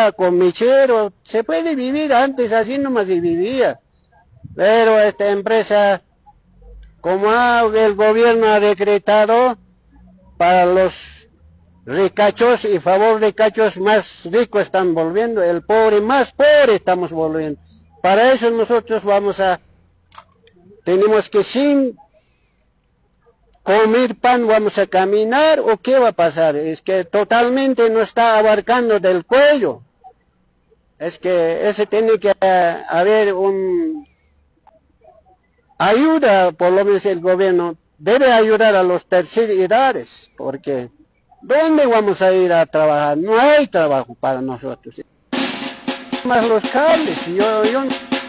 agua, con mechero, se puede vivir, antes así nomás se vivía. Pero esta empresa, como el gobierno ha decretado para los ricachos y favor ricachos más ricos están volviendo, el pobre más pobre estamos volviendo. Para eso nosotros tenemos que sin comer pan vamos a caminar, o qué va a pasar. Es que totalmente no está abarcando del cuello. Es que ese tiene que haber ayuda, por lo menos el gobierno debe ayudar a los terceras edades, porque ¿dónde vamos a ir a trabajar? No hay trabajo para nosotros. Más los cables, yo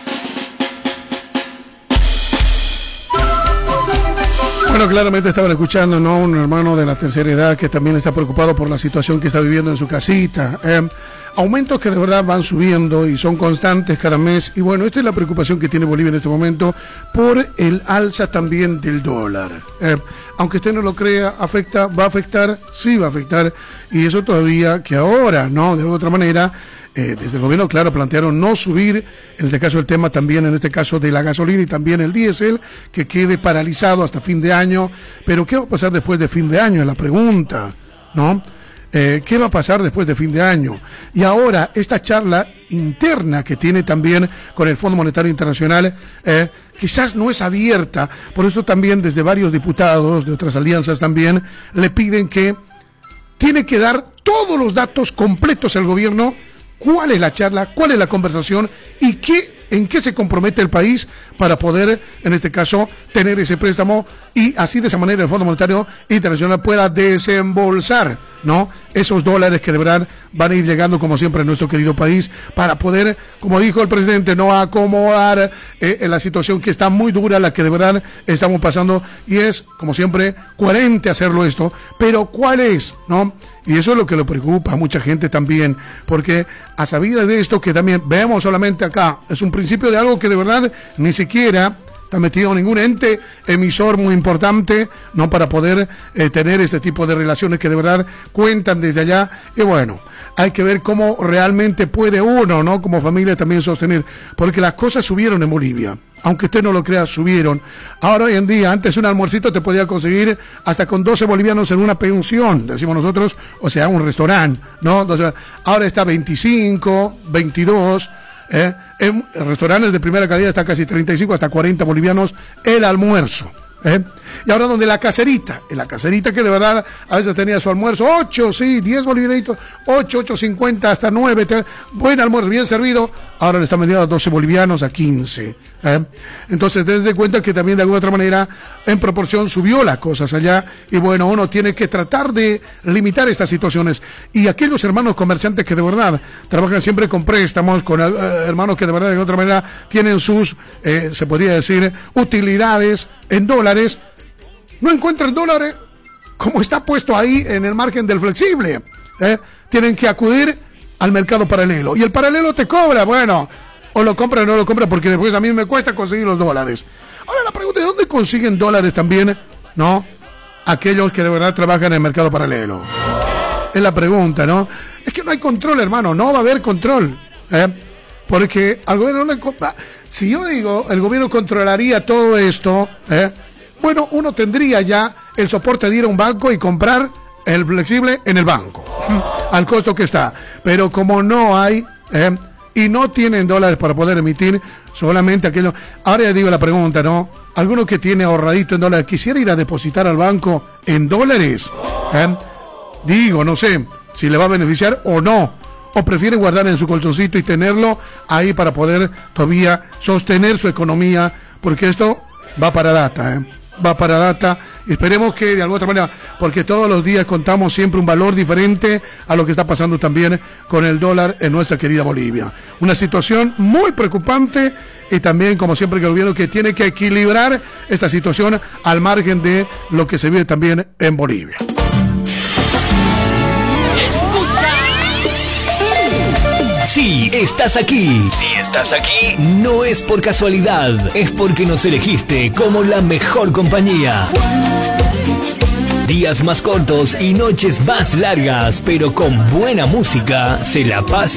Bueno, claramente estaban escuchando, ¿no? Un hermano de la tercera edad que también está preocupado por la situación que está viviendo en su casita. Aumentos que de verdad van subiendo y son constantes cada mes. Y bueno, esta es la preocupación que tiene Bolivia en este momento por el alza también del dólar. Aunque usted no lo crea, va a afectar, sí va a afectar. Y eso todavía que ahora, ¿no? De alguna otra manera, desde el gobierno, claro, plantearon no subir, en este caso el tema también, en este caso de la gasolina y también el diésel, que quede paralizado hasta fin de año. Pero ¿qué va a pasar después de fin de año? Es la pregunta, ¿no? ¿Qué va a pasar después de fin de año? Y ahora, esta charla interna que tiene también con el Fondo Monetario Internacional, quizás no es abierta, por eso también desde varios diputados de otras alianzas también le piden que tiene que dar todos los datos completos al gobierno. ¿Cuál es la charla? ¿Cuál es la conversación? ¿Y en qué se compromete el país para poder, en este caso, tener ese préstamo y así de esa manera el Fondo Monetario Internacional pueda desembolsar, ¿no? Esos dólares que de verdad van a ir llegando, como siempre, a nuestro querido país para poder, como dijo el presidente, no acomodar en la situación que está muy dura, la que de verdad estamos pasando, y es, como siempre, coherente hacerlo esto, pero ¿cuál es, no? Y eso es lo que le preocupa a mucha gente también, porque a sabidas de esto que también vemos solamente acá, es un principio de algo que de verdad ni siquiera está metido ningún ente emisor muy importante, no, para poder tener este tipo de relaciones que de verdad cuentan desde allá. Y bueno, hay que ver cómo realmente puede uno, ¿no?, como familia también sostener, porque las cosas subieron en Bolivia. Aunque usted no lo crea, subieron. Ahora, hoy en día, antes un almuercito te podía conseguir hasta con 12 bolivianos en una pensión, decimos nosotros, o sea, un restaurante, ¿no? Entonces, ahora está 25, 22, en restaurantes de primera calidad está casi 35 hasta 40 bolivianos el almuerzo. Y ahora donde en la caserita que de verdad a veces tenía su almuerzo 8, sí, 10 bolivianitos, 8.50 hasta 9, buen almuerzo, bien servido, ahora le están vendiendo a 12 bolivianos a 15. Entonces desde cuenta que también de alguna otra manera en proporción subió las cosas allá, y bueno, uno tiene que tratar de limitar estas situaciones. Y aquellos hermanos comerciantes que de verdad trabajan siempre con préstamos, con hermanos que de verdad de otra manera tienen sus, se podría decir, utilidades en dólares, no encuentran dólares como está puesto ahí en el margen del flexible, tienen que acudir al mercado paralelo, y el paralelo te cobra, bueno, o lo compra o no lo compra, porque después a mí me cuesta conseguir los dólares. Ahora la pregunta es, ¿dónde consiguen dólares también, no, aquellos que de verdad trabajan en el mercado paralelo? Es la pregunta, ¿no? Es que no hay control, hermano, no va a haber control, porque al gobierno no le compra. Si yo digo, el gobierno controlaría todo esto, bueno, uno tendría ya el soporte de ir a un banco y comprar el flexible en el banco, al costo que está. Pero como no hay, y no tienen dólares para poder emitir, solamente aquello. Ahora ya digo la pregunta, ¿no? Alguno que tiene ahorradito en dólares, ¿quisiera ir a depositar al banco en dólares? Digo, no sé si le va a beneficiar o no. O prefiere guardar en su colchoncito y tenerlo ahí para poder todavía sostener su economía, porque esto va para data, va para data. Esperemos que de alguna otra manera, porque todos los días contamos siempre un valor diferente a lo que está pasando también con el dólar en nuestra querida Bolivia. Una situación muy preocupante, y también, como siempre, que el gobierno que tiene que equilibrar esta situación al margen de lo que se vive también en Bolivia. Si estás aquí, no es por casualidad, es porque nos elegiste como la mejor compañía. Días más cortos y noches más largas, pero con buena música se la pasa